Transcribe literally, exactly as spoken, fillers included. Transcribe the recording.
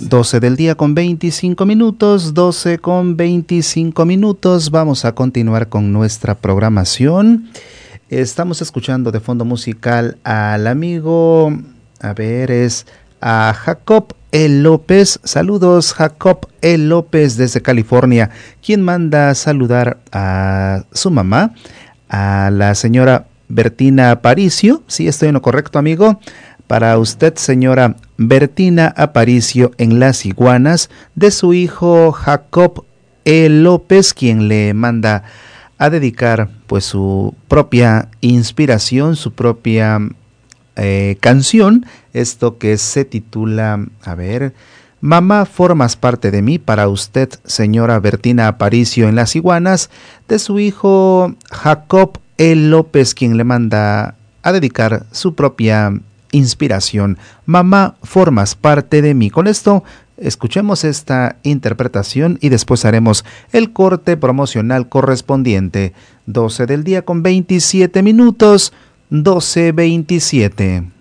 doce del día con veinticinco minutos, doce con veinticinco minutos. Vamos a continuar con nuestra programación. Estamos escuchando de fondo musical al amigo, a ver, es a Jacob E. López. Saludos, Jacob E. López desde California, quien manda saludar a su mamá, a la señora Bertina Aparicio. Sí, estoy en lo correcto, amigo. Para usted, señora Bertina Aparicio, en Las Iguanas, de su hijo Jacob E. López, quien le manda a dedicar pues su propia inspiración, su propia eh, canción, esto que se titula, a ver, Mamá, formas parte de mí, para usted, señora Bertina Aparicio, en Las Iguanas, de su hijo Jacob E. López, quien le manda a dedicar su propia inspiración. Mamá, formas parte de mí. Con esto escuchemos esta interpretación y después haremos el corte promocional correspondiente. doce del día con veintisiete minutos, doce veintisiete.